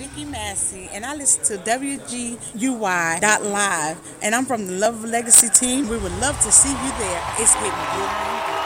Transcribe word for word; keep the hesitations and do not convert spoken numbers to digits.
Nikki Massey, and I listen to W G U Y dot live, and I'm from the Love Legacy team. We would love to see you there. It's getting good.